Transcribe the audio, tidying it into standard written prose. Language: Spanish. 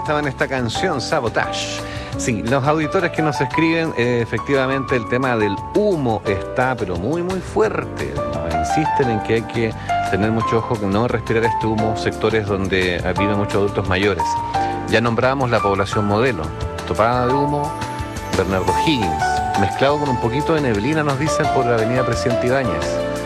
estaba en esta canción, Sabotage. Sí, los auditores que nos escriben, efectivamente el tema del humo está, pero muy, muy fuerte. Nos insisten en que hay que tener mucho ojo, que no respirar este humo, sectores donde viven muchos adultos mayores. Ya nombrábamos la población modelo, topada de humo, Bernardo Higgins, mezclado con un poquito de neblina, nos dicen, por la avenida Presidente Ibáñez.